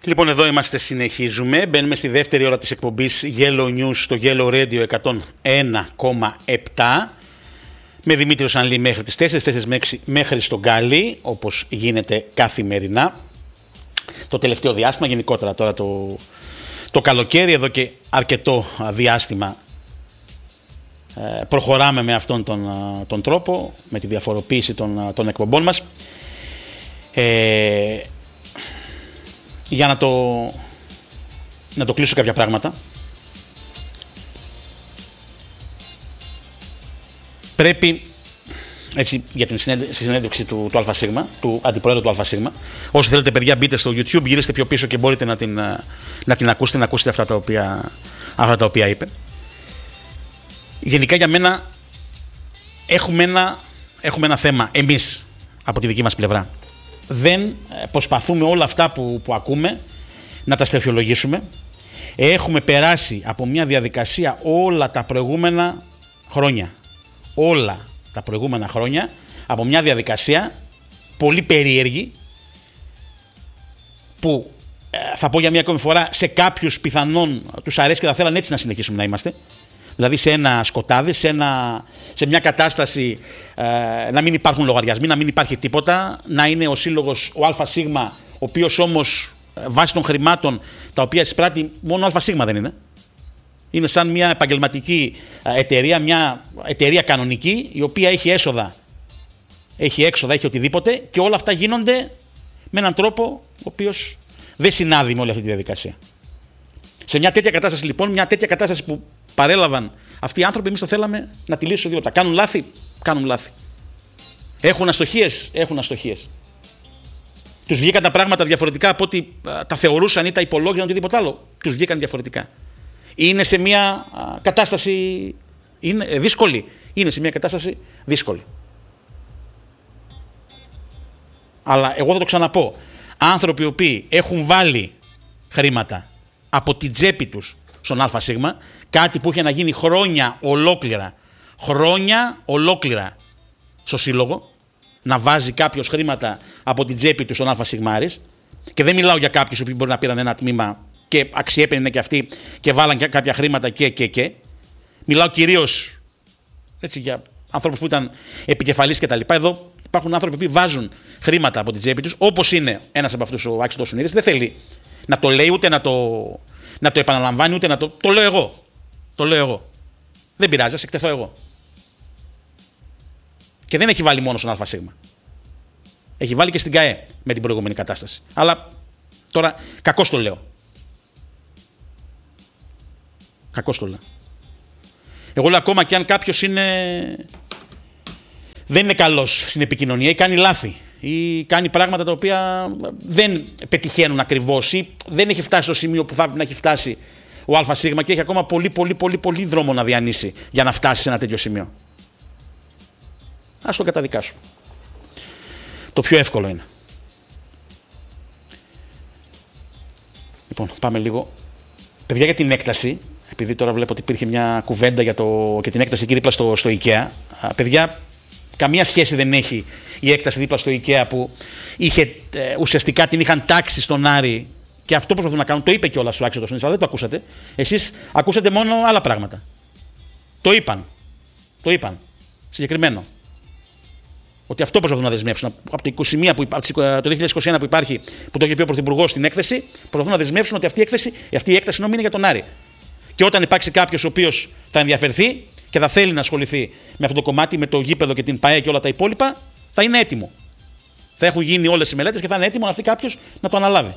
Λοιπόν, εδώ είμαστε, συνεχίζουμε. Μπαίνουμε στη δεύτερη ώρα της εκπομπής Yellow News στο Yellow Radio 101,7 με Δημήτριο Σανλή μέχρι τις 4 με 6 μέχρι στον Γκάλι, όπως γίνεται καθημερινά. Το τελευταίο διάστημα, γενικότερα τώρα το καλοκαίρι, εδώ και αρκετό διάστημα προχωράμε με αυτόν τον τρόπο, με τη διαφοροποίηση των εκπομπών μας. Για να το κλείσω κάποια πράγματα. Πρέπει, έτσι, για τη συνέντευξη του ΑΣ, του αντιπρόεδρου του ΑΣ. Όσοι θέλετε, παιδιά, μπείτε στο YouTube, γυρίστε πιο πίσω και μπορείτε να την ακούσετε, να ακούσετε αυτά τα οποία είπε. Γενικά για μένα έχουμε ένα θέμα, εμείς, από τη δική μας πλευρά. Δεν προσπαθούμε όλα αυτά που ακούμε να τα στρεφιολογήσουμε. Έχουμε περάσει από μια διαδικασία όλα τα προηγούμενα χρόνια από μια διαδικασία πολύ περίεργη που θα πω για μια ακόμη φορά, σε κάποιους πιθανόν τους αρέσει και θα θέλαν έτσι να συνεχίσουμε να είμαστε. Δηλαδή σε ένα σκοτάδι, σε μια κατάσταση να μην υπάρχουν λογαριασμοί, να μην υπάρχει τίποτα, να είναι ο σύλλογος ο ΑΣ, ο οποίος όμως βάσει των χρημάτων τα οποία εισπράττει μόνο ο ΑΣ δεν είναι. Είναι σαν μια επαγγελματική εταιρεία, μια εταιρεία κανονική, η οποία έχει έσοδα, έχει έξοδα, έχει οτιδήποτε και όλα αυτά γίνονται με έναν τρόπο ο οποίος δεν συνάδει με όλη αυτή τη διαδικασία. Σε μια τέτοια κατάσταση λοιπόν, μια τέτοια κατάσταση που παρέλαβαν αυτοί οι άνθρωποι, εμείς θα θέλαμε να τη λύσουν 2 λεπτά. Κάνουν λάθη. Έχουν αστοχίες. Τους βγήκαν τα πράγματα διαφορετικά από ό,τι τα θεωρούσαν ή τα υπολόγιζαν οτιδήποτε άλλο. Τους βγήκαν διαφορετικά. Είναι σε μια κατάσταση δύσκολη. Αλλά εγώ θα το ξαναπώ. Άνθρωποι οι οποίοι έχουν βάλει χρήματα από την τσέπη τους στον ΑΣ, κάτι που είχε να γίνει χρόνια ολόκληρα στο σύλλογο, να βάζει κάποιος χρήματα από την τσέπη του στον ΑΣ, και δεν μιλάω για κάποιους που μπορεί να πήραν ένα τμήμα και αξιέπαινε και αυτοί και βάλαν και κάποια χρήματα και. Μιλάω κυρίως έτσι, για ανθρώπους που ήταν επικεφαλής κτλ. Εδώ υπάρχουν άνθρωποι που βάζουν χρήματα από την τσέπη τους, όπως είναι ένας από αυτούς, ο Άκης Τοσουνίδης, δεν θέλει να το λέει ούτε να το επαναλαμβάνει, ούτε να το λέω εγώ. Το λέω εγώ. Δεν πειράζει, ας εκτεθώ εγώ. Και δεν έχει βάλει μόνο στον ΑΣ. Έχει βάλει και στην ΚΑΕ με την προηγούμενη κατάσταση. Αλλά τώρα κακώς το λέω. Εγώ λέω ακόμα και αν κάποιος δεν είναι καλός στην επικοινωνία ή κάνει λάθη ή κάνει πράγματα τα οποία δεν πετυχαίνουν ακριβώς ή δεν έχει φτάσει στο σημείο που θα πρέπει να έχει φτάσει ο ΑΣ και έχει ακόμα πολύ δρόμο να διανύσει για να φτάσει σε ένα τέτοιο σημείο. Ας το καταδικάσουμε. Το πιο εύκολο είναι. Λοιπόν, πάμε λίγο. Παιδιά, για την έκταση, επειδή τώρα βλέπω ότι υπήρχε μια κουβέντα για την έκταση εκεί δίπλα στο IKEA. Παιδιά, καμία σχέση δεν έχει η έκταση δίπλα στο IKEA που ουσιαστικά την είχαν τάξει στον Άρη και αυτό προσπαθούν να κάνουν. Το είπε κιόλας ο Άκης Τοσουνίδης, αλλά δεν το ακούσατε. Εσείς ακούσατε μόνο άλλα πράγματα. Το είπαν. Συγκεκριμένο. Ότι αυτό προσπαθούν να δεσμεύσουν. Από το 2021 που υπάρχει, που το είχε πει ο Πρωθυπουργός στην έκθεση, προσπαθούν να δεσμεύσουν ότι αυτή η έκταση νόμιμη είναι για τον Άρη. Και όταν υπάρξει κάποιος ο οποίος θα ενδιαφερθεί και θα θέλει να ασχοληθεί με αυτό το κομμάτι, με το γήπεδο και την ΠΑΕ και όλα τα υπόλοιπα, θα είναι έτοιμο. Θα έχουν γίνει όλες οι μελέτες και θα είναι έτοιμο να έρθει κάποιος να το αναλάβει.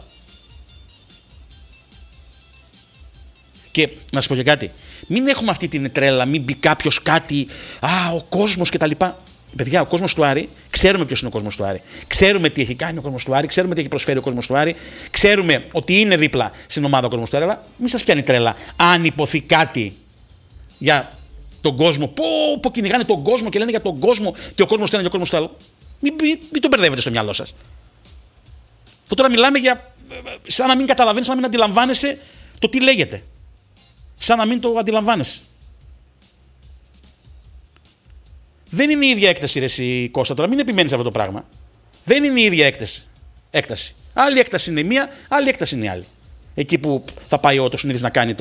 Και να σας πω και κάτι. Μην έχουμε αυτή την τρέλα, μην μπει κάποιος κάτι, ο κόσμος κτλ. Παιδιά, ο κόσμος του Άρη, ξέρουμε ποιος είναι ο κόσμος του Άρη. Ξέρουμε τι έχει κάνει ο κόσμος του Άρη, ξέρουμε τι έχει προσφέρει ο κόσμος του Άρη, ξέρουμε ότι είναι δίπλα στην ομάδα ο κόσμος του Άρη, αλλά μην σας πιάνει τρέλα. Αν υποθεί κάτι για τον κόσμο, που κυνηγάνε τον κόσμο και λένε για τον κόσμο και ο κόσμος του ένα και ο κόσμος του άλλο, μην τον μπερδεύετε στο μυαλό σας. Τώρα μιλάμε για. Σαν να μην καταλαβαίνεις, σαν να μην αντιλαμβάνεσαι το τι λέγεται. Σαν να μην το αντιλαμβάνεσαι. Δεν είναι η ίδια έκταση, ρε εσύ Κώστα, τώρα μην επιμένεις αυτό το πράγμα. Δεν είναι η ίδια έκταση. Άλλη έκταση είναι η μία, άλλη έκταση είναι η άλλη. Εκεί που θα πάει ο Τοσουνίδης να κάνει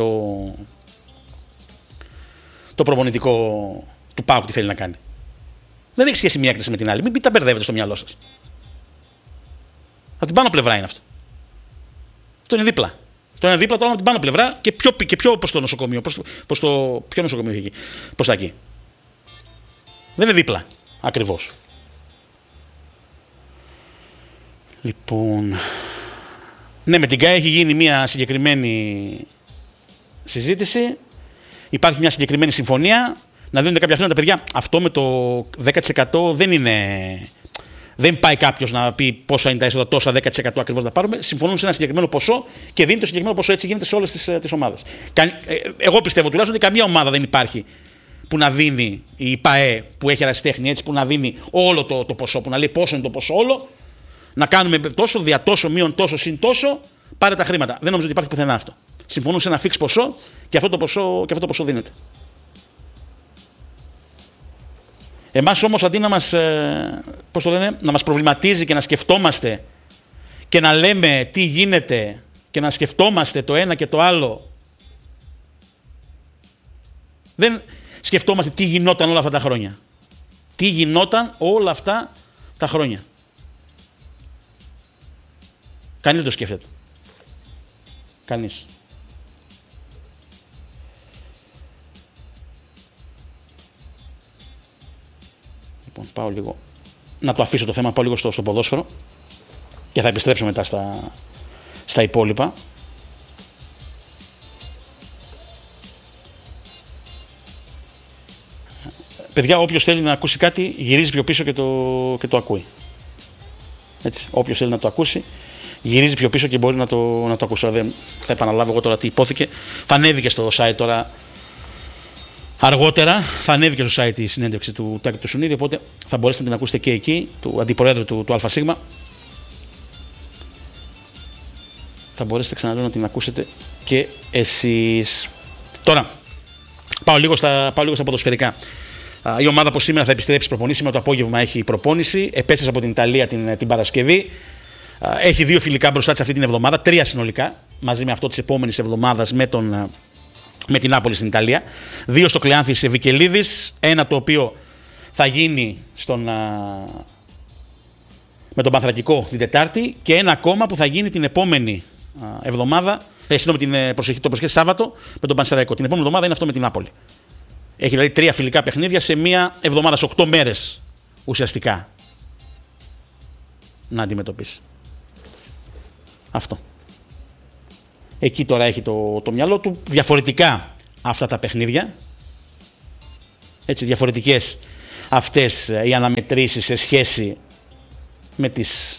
το προπονητικό του ΠΑΟΚ, τι θέλει να κάνει. Δεν έχει σχέση μία έκταση με την άλλη. Μην τα μπερδεύετε στο μυαλό σας. Από την πάνω πλευρά είναι αυτό. Αυτό είναι δίπλα. Το ένα δίπλα, το άλλο από την πάνω πλευρά και πιο προς το νοσοκομείο. Ποιο νοσοκομείο έχει εκεί. Προς τα εκεί. Δεν είναι δίπλα. Ακριβώς. Λοιπόν. Ναι, με την ΚΑΕ έχει γίνει μια συγκεκριμένη συζήτηση. Υπάρχει μια συγκεκριμένη συμφωνία. Να δίνονται κάποια χρήματα, παιδιά. Αυτό με το 10% δεν είναι. Δεν πάει κάποιος να πει πόσα είναι τα έσοδα, τόσα 10% ακριβώς να πάρουμε. Συμφωνούν σε ένα συγκεκριμένο ποσό και δίνει το συγκεκριμένο ποσό. Έτσι γίνεται σε όλες τις ομάδες. Εγώ πιστεύω τουλάχιστον ότι καμία ομάδα δεν υπάρχει που να δίνει, η ΠΑΕ που έχει ερασιτέχνη, έτσι, που να δίνει όλο το ποσό, που να λέει πόσο είναι το ποσό όλο, να κάνουμε τόσο, δια τόσο, μείον τόσο, συν τόσο, πάρε τα χρήματα. Δεν νομίζω ότι υπάρχει πουθενά αυτό. Συμφωνούν σε ένα φίξ ποσό και αυτό το ποσό δίνεται. Εμάς όμως αντί να μας, να μας προβληματίζει και να σκεφτόμαστε και να λέμε τι γίνεται και να σκεφτόμαστε το ένα και το άλλο, δεν σκεφτόμαστε τι γινόταν όλα αυτά τα χρόνια. Τι γινόταν όλα αυτά τα χρόνια. Κανείς δεν το σκέφτεται. Κανείς. Λοιπόν, πάω λίγο να το αφήσω το θέμα, πάω λίγο στο ποδόσφαιρο και θα επιστρέψω μετά στα υπόλοιπα. Παιδιά, όποιος θέλει να ακούσει κάτι, γυρίζει πιο πίσω και το ακούει. Έτσι, όποιος θέλει να το ακούσει, γυρίζει πιο πίσω και μπορεί να το ακούσει. Δεν θα επαναλάβω εγώ τώρα τι υπόθηκε. Θα ανέβηκε στο site τώρα αργότερα, θα ανέβηκε στο site η συνέντευξη του Τάκη του Σουνίδη, οπότε θα μπορέσετε να την ακούσετε και εκεί, του αντιπροέδρου του ΑΣ. Θα μπορέσετε ξαναλέω να την ακούσετε και εσείς. Τώρα, πάω λίγο στα ποδοσφαιρικά. Η ομάδα από σήμερα θα επιστρέψει προπονήσει. Σήμερα το απόγευμα έχει προπόνηση. Επέστρεψε από την Ιταλία την Παρασκευή. Έχει 2 φιλικά μπροστά της αυτή την εβδομάδα, 3 συνολικά, μαζί με αυτό της επόμενης εβδομάδας με την Νάπολη στην Ιταλία. 2 στο Κλεάνθης Βικελίδης, ένα το οποίο θα γίνει με τον Πανθρακικό την Τετάρτη και ένα ακόμα που θα γίνει την επόμενη εβδομάδα, το προσεχή Σάββατο με τον Πανσεραϊκό. Την επόμενη εβδομάδα είναι αυτό με την Νάπολη. Έχει δηλαδή 3 φιλικά παιχνίδια σε μία εβδομάδα, σε 8 μέρες ουσιαστικά να αντιμετωπίσει. Αυτό. Εκεί τώρα έχει το μυαλό του. Διαφορετικά αυτά τα παιχνίδια. Έτσι, διαφορετικές αυτές οι αναμετρήσεις σε σχέση με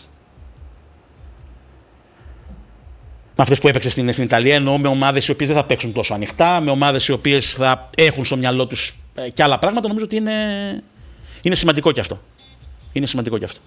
αυτές που έπαιξε στην Ιταλία, εννοώ με ομάδες οι οποίες δεν θα παίξουν τόσο ανοιχτά, με ομάδες οι οποίες θα έχουν στο μυαλό τους και άλλα πράγματα. Νομίζω ότι είναι σημαντικό και αυτό. Είναι σημαντικό και αυτό.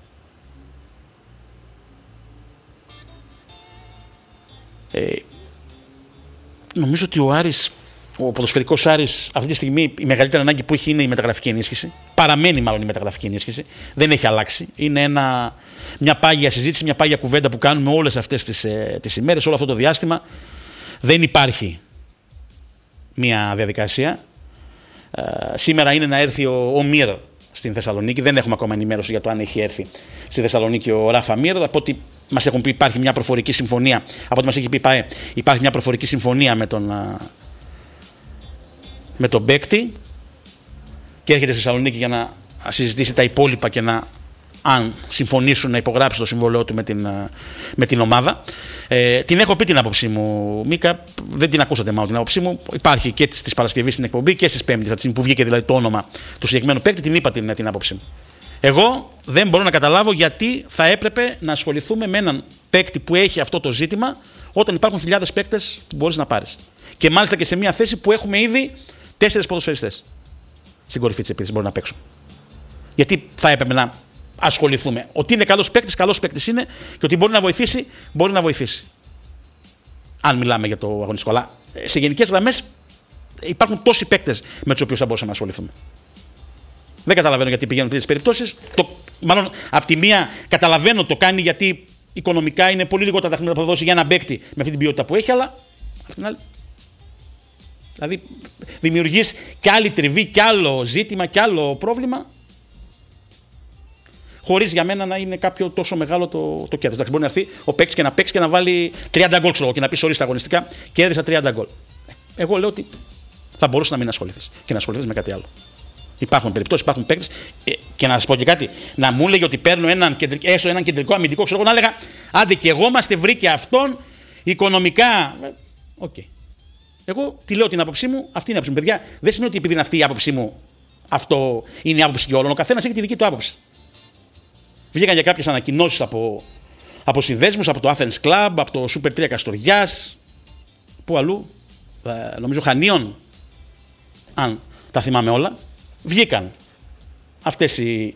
Νομίζω ότι ο ποδοσφαιρικός Άρης αυτή τη στιγμή η μεγαλύτερη ανάγκη που έχει είναι η μεταγραφική ενίσχυση. Παραμένει μάλλον η μεταγραφική ενίσχυση. Δεν έχει αλλάξει. Είναι μια πάγια συζήτηση, μια πάγια κουβέντα που κάνουμε όλες αυτές τις ημέρες, όλο αυτό το διάστημα. Δεν υπάρχει μια διαδικασία. Σήμερα είναι να έρθει ο Μύρ στην Θεσσαλονίκη. Δεν έχουμε ακόμα ενημέρωση για το αν έχει έρθει στη Θεσσαλονίκη ο Ράφα Μύρ. Από ό,τι μας έχουν πει, υπάρχει μια προφορική συμφωνία. Από ό,τι μας έχει πει ΠΑΕ, υπάρχει μια προφορική συμφωνία με τον παίκτη και έρχεται στη Θεσσαλονίκη για να συζητήσει τα υπόλοιπα και αν συμφωνήσουν να υπογράψει το συμβόλαιό του με την ομάδα. Την έχω πει την άποψή μου, Μίκα, δεν την ακούσατε μάλλον την άποψή μου. Υπάρχει και στις Παρασκευής στην εκπομπή και στις Πέμπτες, από τη στιγμή που βγήκε δηλαδή το όνομα του συγκεκριμένου παίκτη, την είπα την άποψή μου. Εγώ δεν μπορώ να καταλάβω γιατί θα έπρεπε να ασχοληθούμε με έναν παίκτη που έχει αυτό το ζήτημα όταν υπάρχουν χιλιάδες παίκτες που μπορείς να πάρεις. Και μάλιστα και σε μια θέση που έχουμε ήδη 4 ποδοσφαιριστές στην κορυφή της επίθεσης μπορεί να παίξουν. Γιατί θα έπρεπε να ασχοληθούμε? Ότι είναι καλός παίκτης είναι, και ότι μπορεί να βοηθήσει. Αν μιλάμε για το αγωνιστικό. Αλλά σε γενικές γραμμές υπάρχουν τόσοι παίκτες με τους οποίους θα μπορούσαμε να ασχοληθούμε. Δεν καταλαβαίνω γιατί πηγαίνουν τέτοιες περιπτώσεις. Μάλλον, από τη μία καταλαβαίνω το κάνει γιατί οικονομικά είναι πολύ λιγότερα τα χρήματα που θα δώσει για ένα παίκτη με αυτή την ποιότητα που έχει, αλλά απ' την άλλη. Δηλαδή, δημιουργείς κι άλλη τριβή, κι άλλο ζήτημα, κι άλλο πρόβλημα, χωρίς για μένα να είναι κάποιο τόσο μεγάλο το κέρδος. Εντάξει, μπορεί να έρθει ο παίκτης και να παίξει και να βάλει 30 γκολ, ξέρω, και να πει ορίστε αγωνιστικά και έδειξα 30 γκολ. Εγώ λέω ότι θα μπορούσε να μην ασχοληθείς και να ασχοληθείς με κάτι άλλο. Υπάρχουν περιπτώσεις, υπάρχουν παίκτες. Και να σας πω και κάτι, να μου έλεγε ότι παίρνω έστω έναν κεντρικό αμυντικό, ξέρω εγώ, να έλεγα άντε και εγώ είμαστε βρει και αυτόν οικονομικά. Οκ. Εγώ τι λέω την άποψή μου, αυτή είναι η άποψή μου. Παιδιά, δεν σημαίνει ότι επειδή είναι αυτή η άποψή μου, αυτό είναι η άποψη και όλων. Ο καθένας έχει τη δική του άποψη. Βγήκαν για κάποιες ανακοινώσεις από συνδέσμους, από το Athens Club, από το Super 3 Καστοριάς, που αλλού, νομίζω Χανίων, αν τα θυμάμαι όλα, βγήκαν αυτές οι